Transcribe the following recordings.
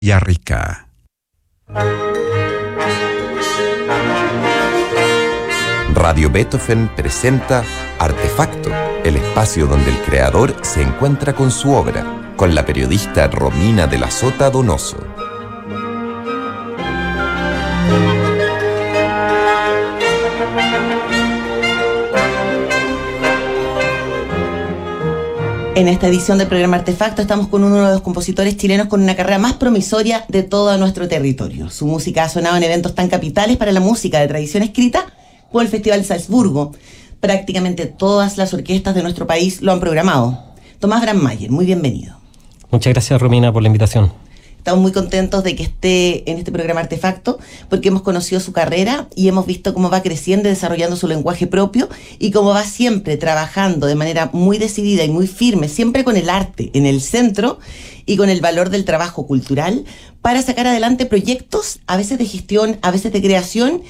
Villarrica. Radio Beethoven presenta Artefacto, el espacio donde el creador se encuentra con su obra, con la periodista Romina de la Sota Donoso. En esta edición del programa Artefacto estamos con uno de los compositores chilenos con una carrera más promisoria de todo nuestro territorio. Su música ha sonado en eventos tan capitales para la música de tradición escrita como el Festival Salzburgo. Prácticamente todas las orquestas de nuestro país lo han programado. Tomás Brandmeier, muy bienvenido. Muchas gracias, Romina, por la invitación. Estamos muy contentos de que esté en este programa Artefacto porque hemos conocido su carrera y hemos visto cómo va creciendo y desarrollando su lenguaje propio y cómo va siempre trabajando de manera muy decidida y muy firme, siempre con el arte en el centro y con el valor del trabajo cultural para sacar adelante proyectos, a veces de gestión, a veces de creación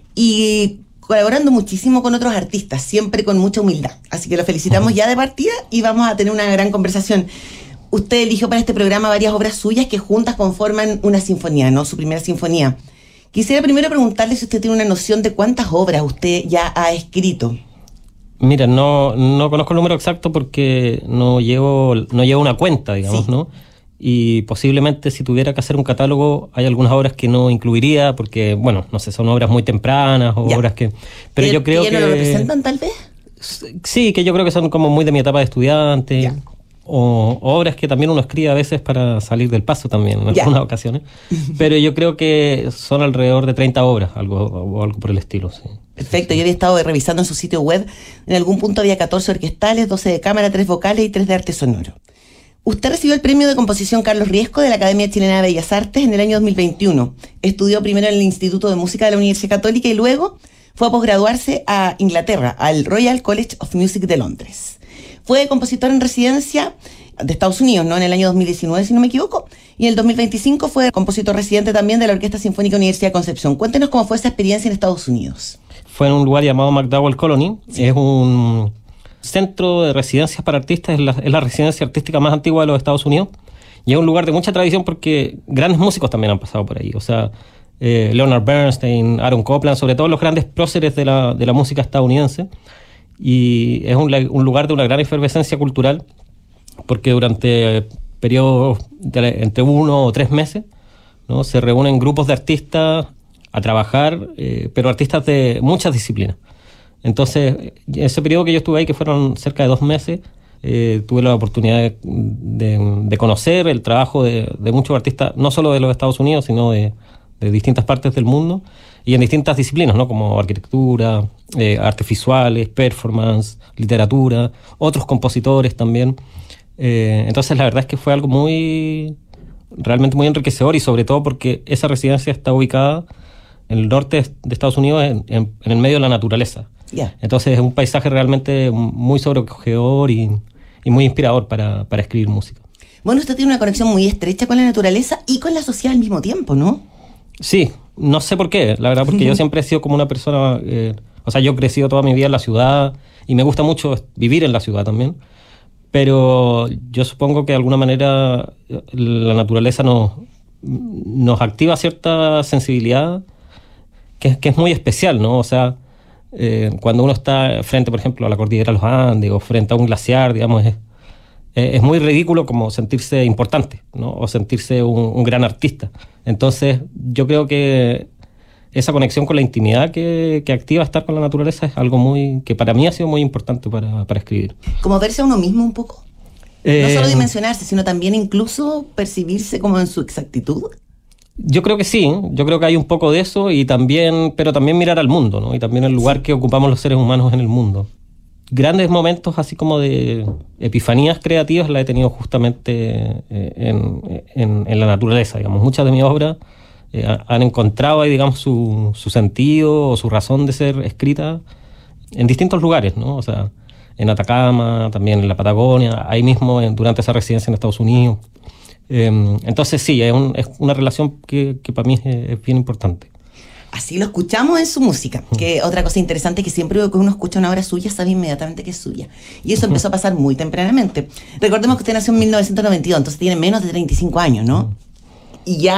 y colaborando muchísimo con otros artistas, siempre con mucha humildad. Así que lo felicitamos ya de partida y vamos a tener una gran conversación. Usted eligió para este programa varias obras suyas que juntas conforman una sinfonía, ¿no? Su primera sinfonía. Quisiera primero preguntarle si usted tiene una noción de cuántas obras usted ya ha escrito. Mira, no conozco el número exacto porque no llevo una cuenta, digamos, sí. ¿No? Y posiblemente si tuviera que hacer un catálogo hay algunas obras que no incluiría porque, bueno, no sé, son obras muy tempranas o obras que... Pero yo creo que... ¿No lo representan tal vez? Sí, que yo creo que son como muy de mi etapa de estudiante. Ya. O obras que también uno escribe a veces para salir del paso también, en algunas ocasiones. Pero yo creo que son alrededor de 30 obras, algo por el estilo, sí. Perfecto, yo había estado revisando en su sitio web. En algún punto había 14 orquestales, 12 de cámara, 3 vocales y 3 de arte sonoro. Usted recibió el premio de composición Carlos Riesco de la Academia Chilena de Bellas Artes en el año 2021. Estudió primero en el Instituto de Música de la Universidad Católica y luego fue a posgraduarse a Inglaterra, al Royal College of Music de Londres. Fue compositor en residencia de Estados Unidos, ¿no? En el año 2019, si no me equivoco. Y en el 2025 fue compositor residente también de la Orquesta Sinfónica Universidad de Concepción. Cuéntenos cómo fue esa experiencia en Estados Unidos. Fue en un lugar llamado McDowell Colony. Sí. Es un centro de residencias para artistas. Es la residencia artística más antigua de los Estados Unidos. Y es un lugar de mucha tradición porque grandes músicos también han pasado por ahí. O sea, Leonard Bernstein, Aaron Copland, sobre todo los grandes próceres de la música estadounidense. Y es un lugar de una gran efervescencia cultural porque durante periodos entre 1 o 3 meses, ¿no? Se reúnen grupos de artistas a trabajar, pero artistas de muchas disciplinas. Entonces, ese periodo que yo estuve ahí, que fueron cerca de 2 meses, tuve la oportunidad de conocer el trabajo de muchos artistas, no solo de los Estados Unidos, sino de distintas partes del mundo y en distintas disciplinas, ¿no? Como arquitectura, artes visuales, performance, literatura, otros compositores también. Entonces la verdad es que fue algo realmente muy enriquecedor y sobre todo porque esa residencia está ubicada en el norte de Estados Unidos, en el medio de la naturaleza. Yeah. Entonces es un paisaje realmente muy sobrecogedor y muy inspirador para escribir música. Bueno, usted tiene una conexión muy estrecha con la naturaleza y con la sociedad al mismo tiempo, ¿no? Sí, no sé por qué, la verdad, porque yo siempre he sido como una persona, o sea, yo he crecido toda mi vida en la ciudad y me gusta mucho vivir en la ciudad también, pero yo supongo que de alguna manera la naturaleza nos activa cierta sensibilidad que es muy especial, ¿no? O sea, cuando uno está frente, por ejemplo, a la cordillera de los Andes o frente a un glaciar, digamos, es muy ridículo como sentirse importante, ¿no? O sentirse un gran artista. Entonces, yo creo que esa conexión con la intimidad que activa estar con la naturaleza es algo que para mí ha sido muy importante para escribir. ¿Como verse a uno mismo un poco? No solo dimensionarse, sino también incluso percibirse como en su exactitud. Yo creo que sí, yo creo que hay un poco de eso pero también mirar al mundo, ¿no? Y también el lugar que ocupamos los seres humanos en el mundo. Grandes momentos así como de epifanías creativas la he tenido justamente en la naturaleza, digamos. Muchas de mis obras han encontrado ahí, digamos, su sentido o su razón de ser escrita en distintos lugares, ¿no? O sea, en Atacama, también en la Patagonia, ahí mismo durante esa residencia en Estados Unidos. Entonces sí, es una relación que para mí es bien importante. Así lo escuchamos en su música, que otra cosa interesante que siempre que uno escucha una obra suya sabe inmediatamente que es suya. Y eso empezó a pasar muy tempranamente. Recordemos que usted nació en 1992, entonces tiene menos de 35 años, ¿no? y ya